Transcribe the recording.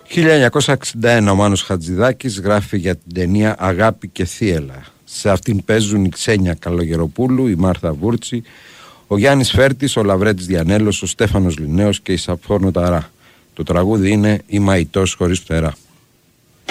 1961 ο Μάνος Χατζηδάκης γράφει για την ταινία «Αγάπη και θύελλα». Σε αυτήν παίζουν η Ξένια Καλογεροπούλου, η Μάρθα Βούρτσι, ο Γιάννης Φέρτης, ο Λαβρέτης Διανέλος, ο Στέφανος Λινέος και η Σαφώνο Ταρά. Το τραγούδι είναι «Η Μαϊτός χωρίς φτερά».